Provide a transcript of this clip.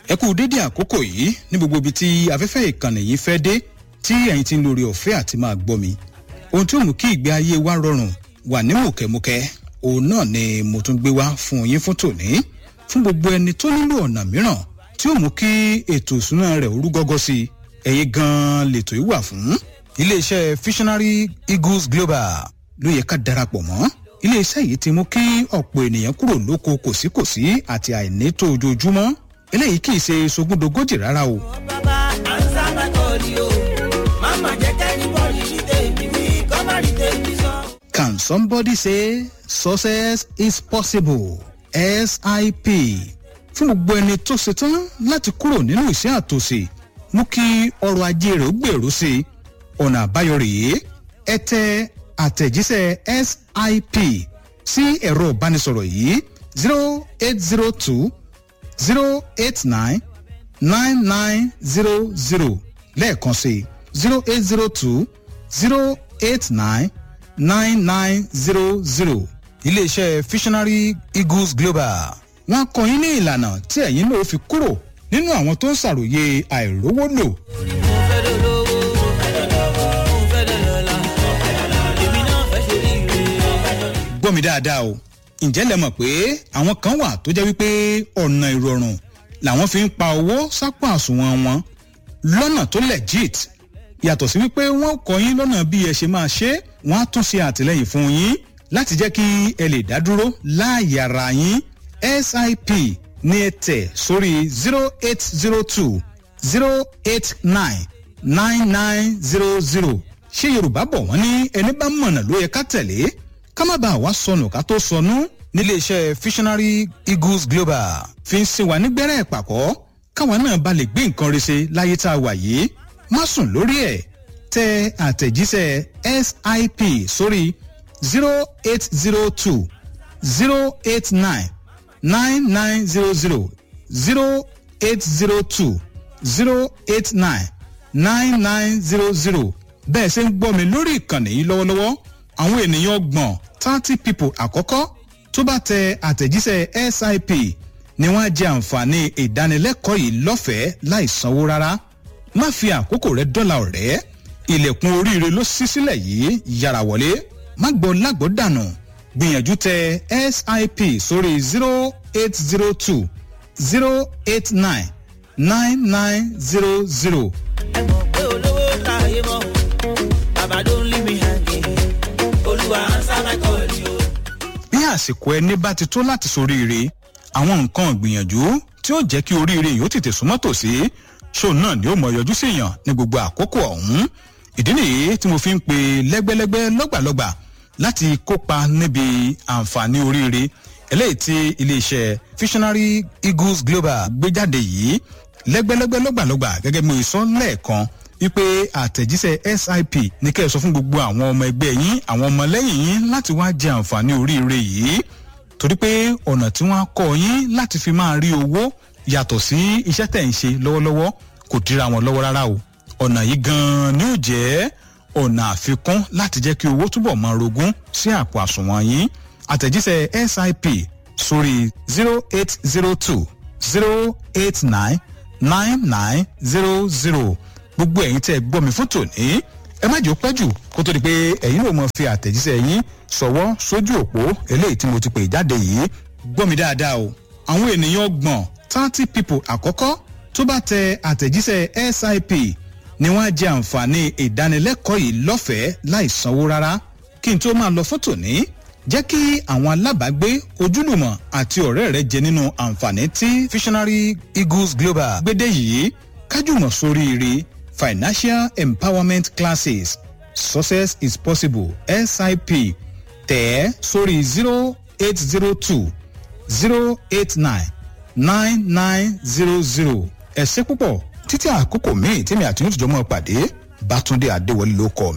ẹ kú dédé àkókò yìí ní gbogbo ibi tí afẹ́fẹ́ ìkànnì yìí fẹ́ dé tí ẹ̀yin ti ń lórí ọ̀fẹ́ àti máa gbọ́ mi. ohun tí ó mú kí ìgbé ayé wa rọrùn wà ní mùkẹ́mùkẹ́ òun náà ni mo tún gbé wá fún yín fún tòní fún gbogbo ẹni tó nílò ọ̀nà mìíràn tí ó mú kí ètò ìṣúná rẹ̀ orú gọ́gọ́ sí i. ẹ̀yin gan-an lètò yìí wà fún. iléeṣẹ́ Visionary Eagles Global ló yẹ ká darapọ̀ mọ́. iléeṣẹ́ yìí ti mú kí ọ̀pọ̀ ènìyàn kúrò lóko kòsíkòsí àti àìnító ojoojúmọ́. eléyìí kì í ṣe sogúndogójì rárá o. bàbá ansa máa kọ́ ni o mama jẹ́ kẹ́nìbọ̀dì ní tèmi wí kọ́ má rí tèmi sọ. Can somebody say success is possible? SIP fún gbogbo ẹni tó ṣetán láti kúrò nínú ìṣẹ́ àtòsí mú kí ọrọ̀ ajé rẹ̀ ó gbèrú sí i. ọ̀nà àbáyọ rèé ẹ tẹ àtẹ̀jíṣẹ́ SIP sí ẹ̀rọ ìbánisọ̀rọ̀ yìí 0802 089 9900 lẹ́ẹ̀kan sí 0802 089 9900. iléeṣẹ́ Visionary Eagles Global wọ́n kọ́ yín ní ìlànà tí ẹ̀yin náà fi kúrò nínú àwọn tó ń ṣàròyé àìrówó lò. gbọ́ mi dáadáa o ǹjẹ́ lẹ mọ̀ pé àwọn kan wà tó jẹ́ wípé ọ̀nà ìrọ̀rùn làwọn fi ń pa owó sápò àsùnwọ̀n wọn lọ́nà tó legit yàtọ̀ sí wípé wọ́n kọ́ yín lọ́nà bí ẹ ṣe máa ṣe wọ́n á tún ṣe àtìlẹ́yìn fún yín láti jẹ́ kí ẹ lè dá dúró láàyè ara yín. SIP ní ẹ tẹ̀ sórí 0802 089 9900. ṣé Yorùbá bọ̀ wọ́n ní ẹni bá mọ̀nà ló yẹ ká tẹ̀lé ká má bàa wá sọnù ká tó sọnù. níléeṣẹ́ Visionary Eagles Global fi ń sin wa nígbẹ́rẹ́ ìpàkọ́ káwa náà bá lè gbé nǹkan rí ṣe láyé tá a wà yìí. má sùn lórí ẹ̀ tẹ àtẹ̀jíṣẹ́ SIP sórí 0802 089 9900 0802 089 9900. bẹ́ẹ̀ ṣe ń gbọ́ mi lórí ìkànnì yìí lọ́wọ́lọ́wọ́ àwọn ènìyàn 30 people àkọ́kọ́ tó bá tẹ àtẹ̀jíṣẹ́ SIP ni wọ́n á jẹ àǹfààní ìdánilẹ́kọ̀ọ́ yìí lọ́fẹ̀ẹ́ láì sanwó rárá. má fi àkókò rẹ dọ́là ọ̀rẹ́ ilẹ̀kùn oríire ló ṣí sílẹ̀ yìí yára wọlé má gbọ́ lágbọ́ dànù gbìyànjú tẹ SIP sórí 0802 089 9900. ẹ mọ̀ pé olówó láàyè mọ́ bàbá don't leave me hanging olúwa ansa máa kọ́ ni o. bí àsìkò ẹni bá ti tó láti soríire àwọn nǹkan ìgbìyànjú tí ó jẹ́ kí oríire yóò tètè súnmọ́ tòsí ṣó náà ni ó mọ̀ yọjú sí èèyàn ní gbogbo àkókò ọ̀hún. ìdí nìyí tí mo fi ń pe lẹ́gbẹ́lẹ́gbẹ́ lọ́gbàlọ́gbà láti kópa níbi àǹfààní oríire eléyìí tí iléeṣẹ́ Visionary Eagles Global gbé jáde yìí. lẹ́gbẹ́lẹ́gbẹ́ lọ́gbàlọ́gbà gẹ́gẹ́ bí mo sọ lẹ́ẹ̀kan wípé àtẹ̀jíṣẹ́ SIP ní kẹ́ ẹ sọ fún gbogbo àwọn ọmọ ẹgbẹ́ yín àwọn ọmọ lẹ́yìn yín láti wá jẹ àǹfààní oríire yìí torí pé ọ̀nà tí wọ́n á kọ́ yín láti fi máa rí owó yàtọ̀ sí iṣẹ́ tẹ̀ ń ṣe lọ́wọ́lọ́wọ́ kò dira wọn lọ́wọ́ rárá o. ọ̀nà yìí gan-an ni ó jẹ́ ọ̀nà àfikún láti jẹ́ kí owó túbọ̀ máa rogún sí àpò àsùnwọ̀n yín. àtẹ̀jíṣẹ́ SIP sórí 0802 089 9900. gbogbo ẹ̀yin tẹ́ gbọ́ mi fún tòní ẹ má jẹ́ ó pẹ́ jù kó tó di pé ẹ̀yin náà mọ̀ fi àtẹ̀jíṣẹ́ yín ṣọwọ́ sójú òpó eléyìí tí mo ti pè jáde yìí. gbọ́ mi dáadáa o àwọn ènìyàn 30 people àkọ́kọ́ tó bá tẹ àtẹ̀jíṣẹ́ SIP ni wọ́n á jẹ àǹfààní ìdánilẹ́kọ̀ọ́ yìí lọ́fẹ̀ẹ́ láì sanwó rárá. kí n tó máa lọ fún tòní jẹ́ kí àwọn alábàágbé ojúlùmọ̀ àti ọ̀rẹ́ rẹ jẹ nínú àǹfààní tí Visionary Eagles Global gbédè yìí kájùmọ̀ sóríire financial empowerment classes success is possible SIP tẹ̀ sórí 0802 089 9900. ẹ ṣé púpọ̀ títí àkókò míì tí mi àti yóò tìjọ́ mọ́ pàdé Bátúndé Adéwọlé ló kọ́ mi.